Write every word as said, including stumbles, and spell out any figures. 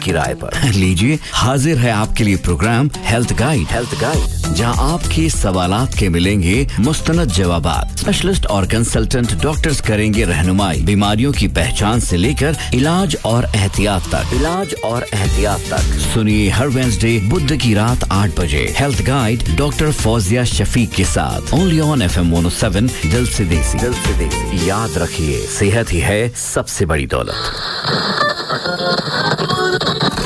की राय पर। लीजिए, हाजिर है आपके लिए programme health guide. Health guide, जहां आपके सवालात के मिलेंगे मुस्तनद जवाबात। स्पेशलिस्ट और कंसल्टेंट डॉक्टर्स करेंगे रहनुमाई बीमारियों की पहचान से लेकर इलाज और एहतियात तक। इलाज और एहतियात तक सुनिए हर वेडनेसडे बुध की रात आठ बजे health guide doctor Fauzia Shafiq के साथ only on F M one O seven. दिल से देसी, दिल से देसी। याद रखिए, सेहत ही है सबसे बड़ी दौलत।